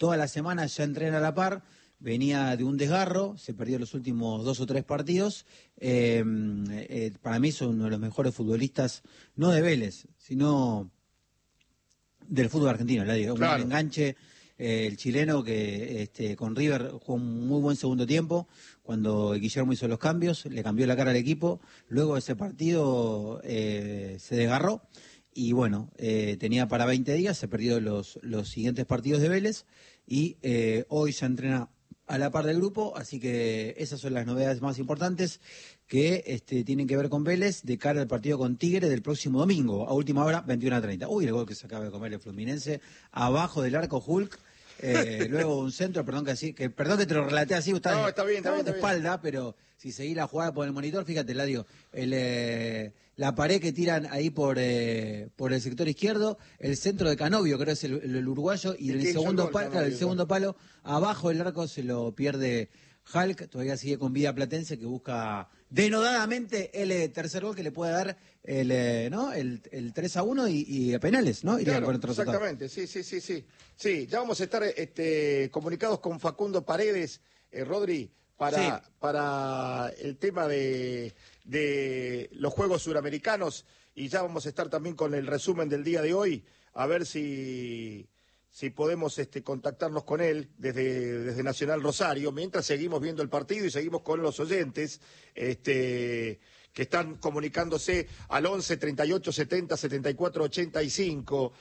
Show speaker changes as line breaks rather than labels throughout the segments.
toda la semana ya entrena a la par. Venía de un desgarro, se perdió los últimos 2 o 3 partidos. Para mí es uno de los mejores futbolistas, no de Vélez, sino del fútbol argentino. Un buen enganche, el chileno que con River jugó un muy buen segundo tiempo, cuando Guillermo hizo los cambios, le cambió la cara al equipo. Luego de ese partido se desgarró. Y bueno, tenía para 20 días, se perdió los siguientes partidos de Vélez y hoy se entrena a la par del grupo, así que esas son las novedades más importantes que tienen que ver con Vélez de cara al partido con Tigre del próximo domingo, a última hora, 21:30. Uy, el gol que se acaba de comer el Fluminense, abajo del arco Hulk, luego un centro, perdón que te lo relaté así,
no, está bien,
de espalda, pero si seguís la jugada por el monitor, fíjate, Ladio, la pared que tiran ahí por el sector izquierdo, el centro de Canovio, creo que es el uruguayo, y el segundo palo, abajo del arco se lo pierde Hulk. Todavía sigue con vida Platense, que busca denodadamente el tercer gol que le puede dar el 3-1 y a penales, ¿no?
Claro, exactamente, sí. Sí, ya vamos a estar comunicados con Facundo Paredes, Rodri, para el tema de los Juegos Suramericanos, y ya vamos a estar también con el resumen del día de hoy, a ver si podemos contactarnos con él desde Nacional Rosario, mientras seguimos viendo el partido y seguimos con los oyentes que están comunicándose al 11 38 70 74 85.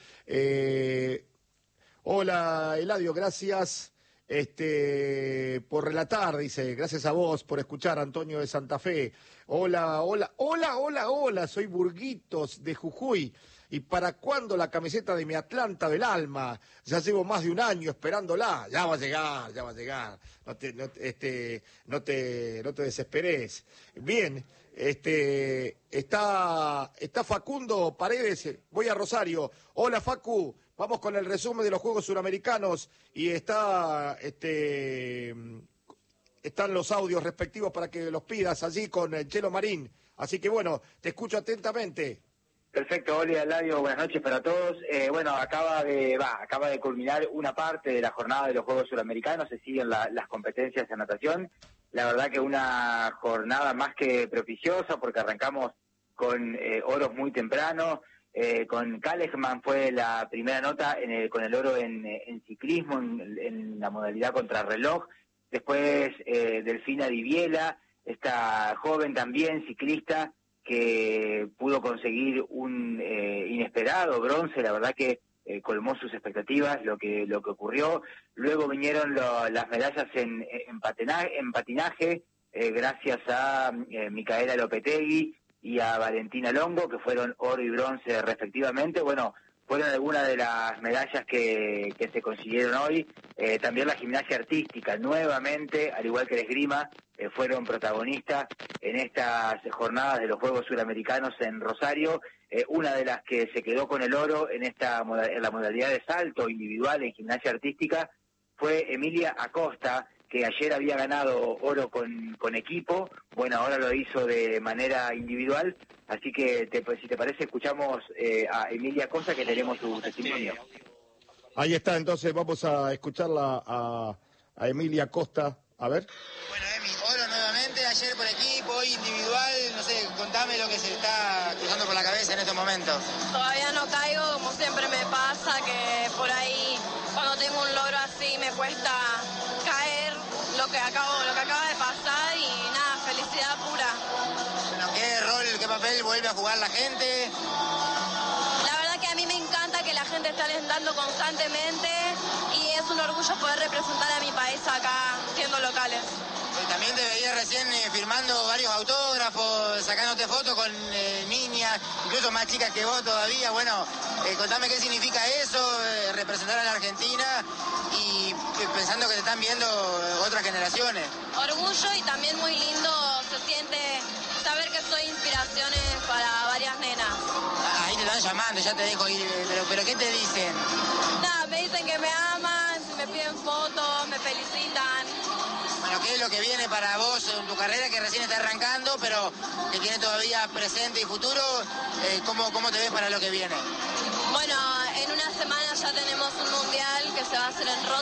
Hola, Eladio, gracias por relatar, dice, gracias a vos por escuchar, Antonio de Santa Fe. Hola, soy Burguitos de Jujuy. ¿Y para cuándo la camiseta de mi Atlanta del alma? Ya llevo más de un año esperándola. Ya va a llegar. No te desesperes. Bien, está Facundo Paredes. Voy a Rosario. Hola, Facu. Vamos con el resumen de los Juegos Suramericanos y están los audios respectivos para que los pidas allí con el Chelo Marín. Así que bueno, te escucho atentamente.
Perfecto, hola Eladio, buenas noches para todos. Acaba de culminar una parte de la jornada de los Juegos Suramericanos, se siguen las competencias de natación. La verdad que una jornada más que propiciosa porque arrancamos con oros muy temprano. Con Kalejman fue la primera nota con el oro en ciclismo, en la modalidad contrarreloj. Después Delfina Diviela, esta joven también ciclista, que pudo conseguir un inesperado bronce. La verdad que colmó sus expectativas lo que ocurrió. Luego vinieron las medallas en patinaje, gracias a Micaela Lopetegui y a Valentina Longo, que fueron oro y bronce respectivamente. Bueno, fueron algunas de las medallas que se consiguieron hoy. También la gimnasia artística, nuevamente, al igual que la esgrima, fueron protagonistas en estas jornadas de los Juegos Suramericanos en Rosario. Una de las que se quedó con el oro en la modalidad de salto individual en gimnasia artística fue Emilia Acosta, que ayer había ganado oro con equipo. Bueno, ahora lo hizo de manera individual, así que si te parece escuchamos a Emilia Acosta, que tenemos su testimonio.
Ahí está, entonces vamos a escucharla a Emilia Acosta, a ver.
Bueno, Emi, oro nuevamente, ayer por equipo, hoy individual, no sé, contame lo que se está cruzando por la cabeza en estos momentos.
Todavía no caigo, como siempre me pasa, que por ahí cuando tengo un logro así me cuesta caer lo que acaba de pasar y nada, felicidad pura.
Bueno, ¿qué rol, qué papel vuelve a jugar la gente?
La verdad que a mí me encanta que la gente esté alentando constantemente y es un orgullo poder representar a mi país acá, siendo locales.
También te veía recién firmando varios autógrafos, sacándote fotos con niñas, incluso más chicas que vos todavía. Bueno, contame qué significa eso, representar a la Argentina y pensando que te están viendo otras generaciones.
Orgullo y también muy lindo se siente saber que soy inspiraciones para varias nenas.
Ahí te están llamando, ya te dejo ir, pero ¿qué te dicen?
Nada, me dicen que me aman, me piden fotos, me felicitan.
Bueno, ¿qué es lo que viene para vos en tu carrera que recién está arrancando, pero que tiene todavía presente y futuro? ¿Cómo te ves para lo que viene?
Bueno, en una semana ya tenemos un mundial que se va a hacer en Rotterdam.